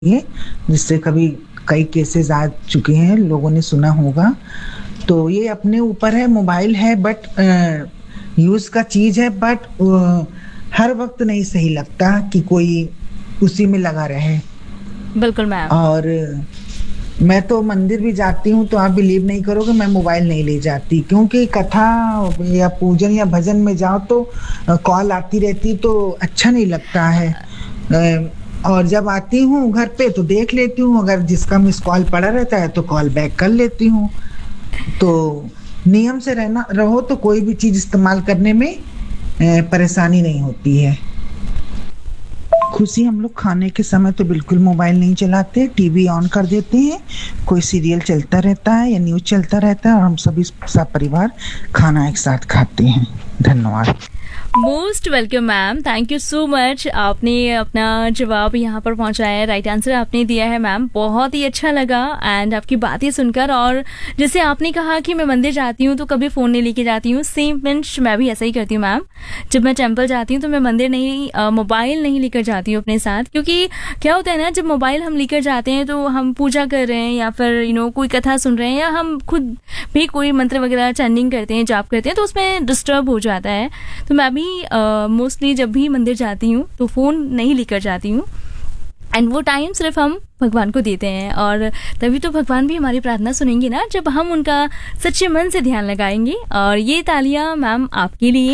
है, जिससे कभी कई केसेस आ चुके हैं, लोगों ने सुना होगा। तो ये अपने ऊपर है, मोबाइल है बट यूज़ का चीज़ है, बट हर वक़्त नहीं सही लगता कि कोई उसी में लगा रहे। बिल्कुल मैम। और मैं तो मंदिर भी जाती हूँ तो आप बिलीव नहीं करोगे, मैं मोबाइल नहीं ले जाती, क्योंकि कथा या पूजन या भजन में जाओ तो कॉल आती रहती तो अच्छा नहीं लगता है। और जब आती हूँ घर पे तो देख लेती हूँ, अगर जिसका मिस कॉल पड़ा रहता है तो कॉल बैक कर लेती हूँ। तो नियम से रहना रहो तो कोई भी चीज़ इस्तेमाल करने में परेशानी नहीं होती है। खुशी हम लोग खाने के समय तो बिल्कुल मोबाइल नहीं चलाते, टीवी ऑन कर देते हैं, कोई सीरियल चलता रहता है या न्यूज़ चलता रहता है और हम सभी सब परिवार खाना एक साथ खाते हैं। धन्यवाद। Most welcome ma'am, thank you so much. आपने अपना जवाब यहाँ पर पहुँचाया है, राइट आंसर आपने दिया है मैम, बहुत ही अच्छा लगा एंड आपकी बातें सुनकर। और जैसे आपने कहा कि मैं मंदिर जाती हूँ तो कभी फ़ोन नहीं लेके जाती हूँ, सेम पिंच मैं भी ऐसा ही करती हूँ मैम। जब मैं टेम्पल जाती हूँ तो मैं मंदिर नहीं मोबाइल नहीं लेकर जाती हूँ अपने साथ, क्योंकि क्या होता है ना, जब मोबाइल हम लेकर जाते हैं तो हम पूजा कर रहे हैं या फिर कोई कथा सुन रहे हैं या हम खुद भी कोई मंत्र वगैरह चैंटिंग करते हैं, जाप करते हैं, तो उसमें डिस्टर्ब हो जाता है। तो मैं भी मोस्टली जब भी मंदिर जाती हूँ तो फ़ोन नहीं लेकर जाती हूँ एंड वो टाइम सिर्फ हम भगवान को देते हैं। और तभी तो भगवान भी हमारी प्रार्थना सुनेंगे ना, जब हम उनका सच्चे मन से ध्यान लगाएंगे। और ये तालियां मैम आपके लिए।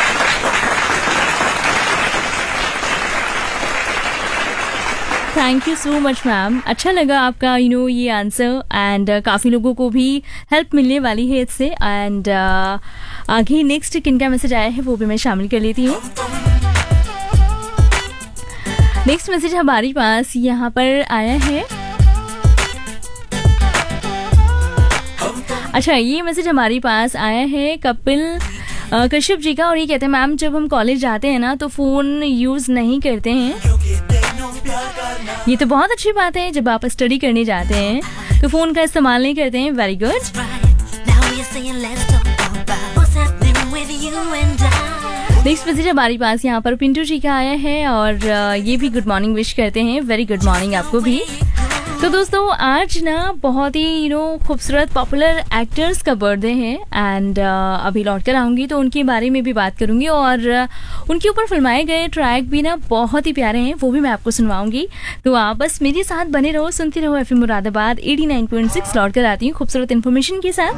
Thank you so much ma'am, अच्छा लगा आपका ये आंसर एंड काफ़ी लोगों को भी हेल्प मिलने वाली है इससे। एंड आगे नेक्स्ट किनका मैसेज आया है वो भी मैं शामिल कर लेती हूँ। नेक्स्ट मैसेज हमारे पास यहाँ पर आया है। अच्छा, ये मैसेज हमारे पास आया है कपिल कश्यप जी का, और ये कहते हैं मैम जब हम कॉलेज जाते हैं ना तो फ़ोन यूज़ नहीं करते हैं। ये तो बहुत अच्छी बात है, जब आप स्टडी करने जाते हैं तो फ़ोन का इस्तेमाल नहीं करते हैं, वेरी गुड। नेक्स्ट मैसेज हमारे पास यहाँ पर पिंटू जी का आया है और ये भी गुड मॉर्निंग विश करते हैं, वेरी गुड मॉर्निंग आपको भी। तो दोस्तों आज ना बहुत ही खूबसूरत पॉपुलर एक्टर्स का बर्थडे है एंड अभी लौट कर आऊँगी तो उनके बारे में भी बात करूँगी और उनके ऊपर फिल्माए गए ट्रैक भी ना बहुत ही प्यारे हैं, वो भी मैं आपको सुनवाऊंगी। तो आप बस मेरे साथ बने रहो, सुनते रहो एफएम मुरादाबाद 89.6। लौट कर आती हूँ खूबसूरत इन्फॉर्मेशन के साथ।